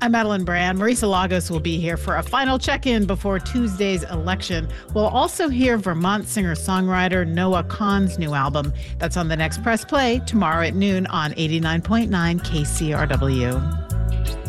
I'm Madeline Brand. Marisa Lagos will be here for a final check-in before Tuesday's election. We'll also hear Vermont singer-songwriter Noah Kahan's new album. That's on the next Press Play tomorrow at noon on 89.9 KCRW.